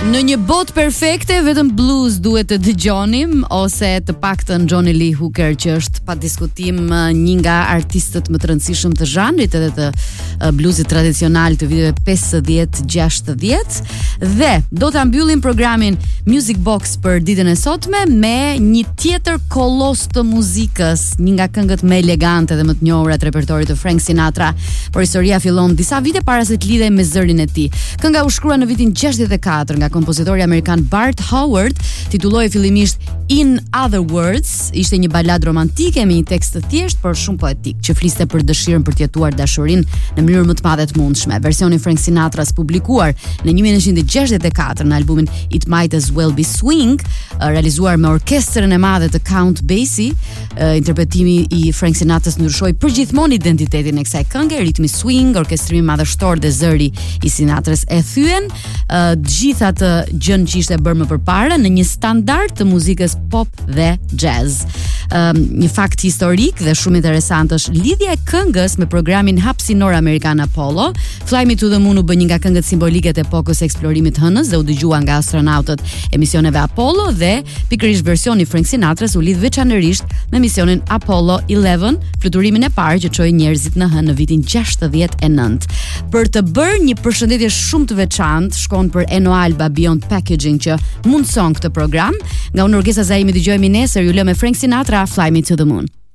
Në një botë perfekte vetëm blues duhet të dëgjonim, ose të paktën Johnny Lee Hooker, që është pa diskutim një nga artistët më të rëndësishëm të zhanrit edhe të bluesit tradicional të viteve 50-60, dhe do ta mbyllim programin Music Box për ditën e sotme me një tjetër kolos të muzikës, një nga këngët më elegante dhe më të njohura të repertorit të Frank Sinatra, por historia fillon disa vite para se të lidhej me zërin e tij. Kënga u shkrua në vitin 64 nga kompozitori amerikan Bart Howard, titullohej fillimisht In Other Words, ishte një balad romantike me një tekst të thjeshtë por shumë poetik, që fliste për dëshirën për të jetuar dashurinë në mënyrë më të madhe të mundshme. Versioni Frank Sinatras publikuar në 1964 në albumin It Might As Well Be Swing, realizuar me orkestrën e madhe të Count Basie, interpretimi i Frank Sinatras ndryshoi përgjithmonë identitetin e kësaj kënge, ritmi swing, orkestrimi madhështor dhe zëri i Sinatras e thyen gjithë atë gjën që ishte bërë më përpara në një standard të muzikës pop dhe jazz. Një fakt historik dhe shumë interesant është lidhja e këngës me programin hapësinor amerikan Apollo. Fly Me to the Moon u bë një nga këngët simbolike të epokës së eksplorimit të hënës dhe u dëgjua nga astronautët e misioneve Apollo, dhe pikërisht versioni Frank Sinatras u lidh veçanërisht me misionin Apollo 11, fluturimin e parë që çoi njerëzit në hënë në vitin 69. Për të bërë një përshëndetje shumë të veçantë, shkon për Eno Alba Beyond Packaging që mundson këtë program. Nga unë Orgesa Zaimi dëgjojmë nesër, ju lë me Frank Sinatra, Fly Me to the Moon.